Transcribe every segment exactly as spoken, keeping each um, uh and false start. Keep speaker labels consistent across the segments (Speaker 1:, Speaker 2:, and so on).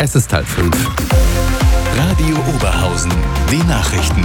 Speaker 1: Es ist halb fünf.
Speaker 2: Radio Oberhausen, die Nachrichten.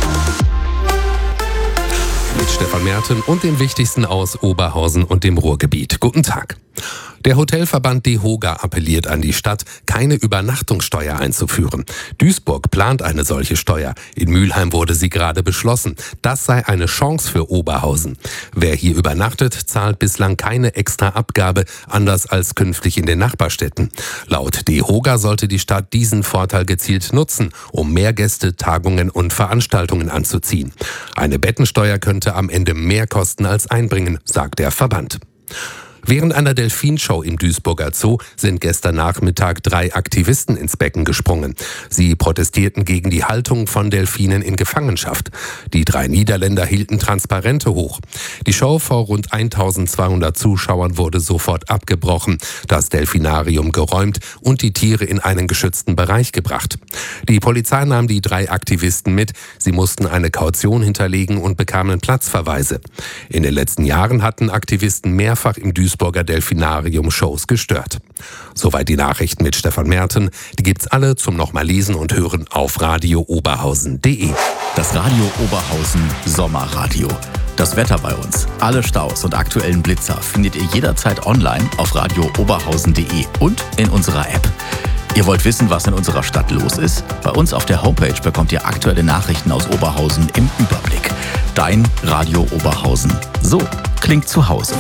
Speaker 1: Mit Stefan Merten und dem Wichtigsten aus Oberhausen und dem Ruhrgebiet. Guten Tag. Der Hotelverband DEHOGA appelliert an die Stadt, keine Übernachtungssteuer einzuführen. Duisburg plant eine solche Steuer. In Mülheim wurde sie gerade beschlossen. Das sei eine Chance für Oberhausen. Wer hier übernachtet, zahlt bislang keine extra Abgabe, anders als künftig in den Nachbarstädten. Laut DEHOGA sollte die Stadt diesen Vorteil gezielt nutzen, um mehr Gäste, Tagungen und Veranstaltungen anzuziehen. Eine Bettensteuer könnte am Ende mehr kosten als einbringen, sagt der Verband. Während einer Delfinshow im Duisburger Zoo sind gestern Nachmittag drei Aktivisten ins Becken gesprungen. Sie protestierten gegen die Haltung von Delfinen in Gefangenschaft. Die drei Niederländer hielten Transparente hoch. Die Show vor rund eintausendzweihundert Zuschauern wurde sofort abgebrochen, das Delfinarium geräumt und die Tiere in einen geschützten Bereich gebracht. Die Polizei nahm die drei Aktivisten mit. Sie mussten eine Kaution hinterlegen und bekamen Platzverweise. In den letzten Jahren hatten Aktivisten mehrfach im Duisburger Duisburger Delfinarium Shows gestört. Soweit die Nachrichten mit Stefan Merten. Die gibt's alle zum nochmal lesen und hören auf radio oberhausen punkt de.
Speaker 2: Das Radio Oberhausen Sommerradio. Das Wetter bei uns, alle Staus und aktuellen Blitzer findet ihr jederzeit online auf radio oberhausen punkt de und in unserer App. Ihr wollt wissen, was in unserer Stadt los ist? Bei uns auf der Homepage bekommt ihr aktuelle Nachrichten aus Oberhausen im Überblick. Dein Radio Oberhausen. So klingt zu Hause.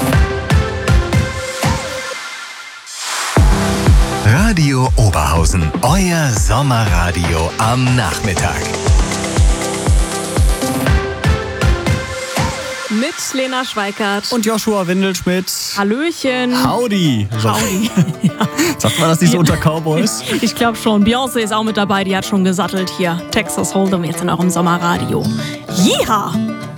Speaker 2: Radio Oberhausen, euer Sommerradio am Nachmittag.
Speaker 3: Mit Lena Schweikart
Speaker 4: und Joshua Windelschmidt.
Speaker 3: Hallöchen.
Speaker 4: Howdy.
Speaker 3: Howdy.
Speaker 4: Ja. Sagt man das nicht so unter Cowboys?
Speaker 3: Ich glaube schon. Beyoncé ist auch mit dabei, die hat schon gesattelt hier. Texas Hold'em jetzt in eurem Sommerradio. Jiha!